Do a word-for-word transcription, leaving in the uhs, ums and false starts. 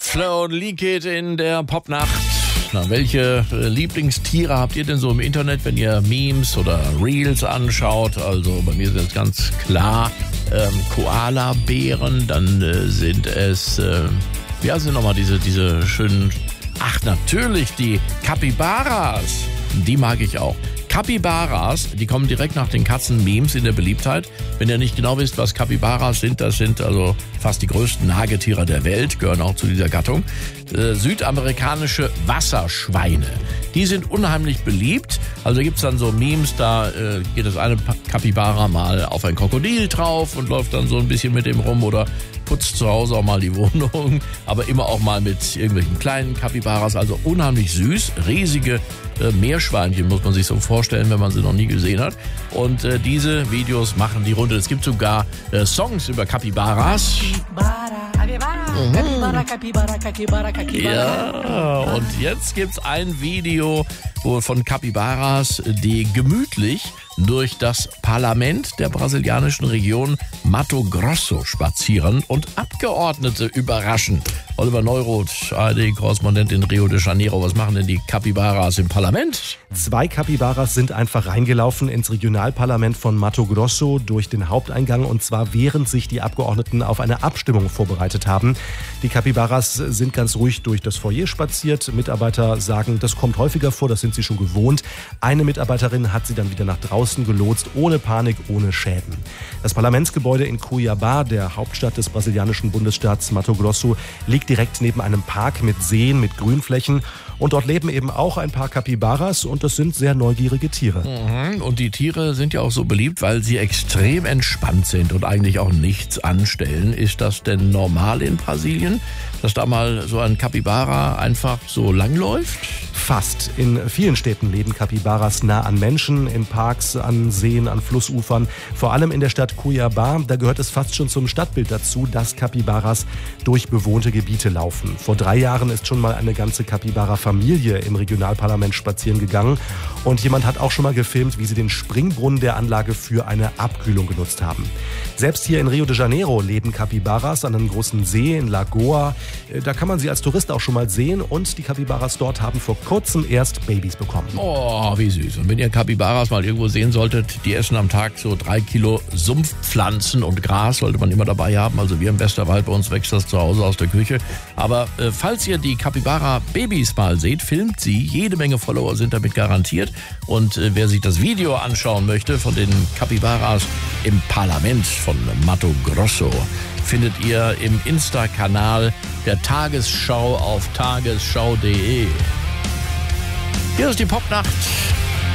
Flo und Leakit in der Popnacht. Na, welche äh, Lieblingstiere habt ihr denn so im Internet, wenn ihr Memes oder Reels anschaut? Also bei mir sind es ganz klar ähm, Koala-Bären, dann äh, sind es, äh, wie heißen nochmal diese, diese schönen, ach natürlich, die Capybaras. Die mag ich auch. Capybaras, die kommen direkt nach den Katzen-Memes in der Beliebtheit. Wenn ihr nicht genau wisst, was Capybaras sind, das sind also fast die größten Nagetiere der Welt, gehören auch zu dieser Gattung. Äh, südamerikanische Wasserschweine. Die sind unheimlich beliebt. Also gibt's dann so Memes, da äh, geht das eine Capybara mal auf ein Krokodil drauf und läuft dann so ein bisschen mit dem rum oder putzt zu Hause auch mal die Wohnung, aber immer auch mal mit irgendwelchen kleinen Capybaras, also unheimlich süß, riesige äh, Meerschweinchen, muss man sich so vorstellen, wenn man sie noch nie gesehen hat. Und äh, diese Videos machen die Runde. Es gibt sogar äh, Songs über Capybaras. Mhm. Ja, und jetzt gibt's ein Video wo von Capybaras, die gemütlich durch das Parlament der brasilianischen Region Mato Grosso spazieren und Abgeordnete überraschen. Oliver Neuroth, A R D-Korrespondent in Rio de Janeiro. Was machen denn die Capybaras im Parlament? Zwei Capybaras sind einfach reingelaufen ins Regionalparlament von Mato Grosso durch den Haupteingang, und zwar während sich die Abgeordneten auf eine Abstimmung vorbereitet haben. Die Capybaras sind ganz ruhig durch das Foyer spaziert. Mitarbeiter sagen, das kommt häufiger vor, das sind sie schon gewohnt. Eine Mitarbeiterin hat sie dann wieder nach draußen gelotst, ohne Panik, ohne Schäden. Das Parlamentsgebäude in Cuiabá, der Hauptstadt des brasilianischen Bundesstaats Mato Grosso, liegt direkt neben einem Park mit Seen, mit Grünflächen. Und dort leben eben auch ein paar Capybaras, und das sind sehr neugierige Tiere. Mhm. Und die Tiere sind ja auch so beliebt, weil sie extrem entspannt sind und eigentlich auch nichts anstellen. Ist das denn normal in Brasilien, dass da mal so ein Capybara einfach so langläuft? Fast. In vielen Städten leben Capybaras nah an Menschen, in Parks, an Seen, an Flussufern. Vor allem in der Stadt Cuiabá, da gehört es fast schon zum Stadtbild dazu, dass Capybaras durch bewohnte Gebiete laufen. Vor drei Jahren ist schon mal eine ganze Capybara-Familie im Regionalparlament spazieren gegangen. Und jemand hat auch schon mal gefilmt, wie sie den Springbrunnen der Anlage für eine Abkühlung genutzt haben. Selbst hier in Rio de Janeiro leben Capybaras an einem großen See in Lagoa. Da kann man sie als Tourist auch schon mal sehen, und die Capybaras dort haben vor kurzem erst Babys bekommen. Oh, wie süß. Und wenn ihr Capybaras mal irgendwo sehen solltet, die essen am Tag so drei Kilo Sumpfpflanzen und Gras, sollte man immer dabei haben. Also wir im Westerwald, bei uns wächst das zu Hause aus der Küche. Aber äh, falls ihr die Capybara-Babys mal seht, filmt sie. Jede Menge Follower sind damit garantiert. Und äh, wer sich das Video anschauen möchte von den Capybaras im Parlament von Mato Grosso, findet ihr im Insta-Kanal der Tagesschau auf tagesschau punkt de. Hier ist die Popnacht